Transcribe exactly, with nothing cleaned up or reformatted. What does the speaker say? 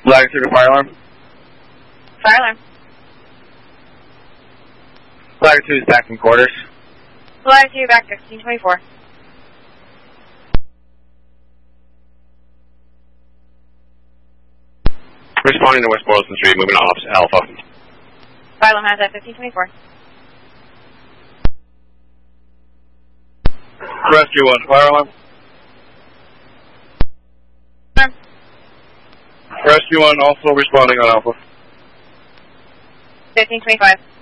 Latitude to fire alarm. Fire alarm. Latitude is back in quarters. Latitude back fifteen twenty-four. Responding to West Boylston Street, moving off Alpha. Fire alarm has at fifteen twenty-four. Rescue one, fire alarm. Alarm. Rescue one also responding on Alpha. fifteen twenty-five.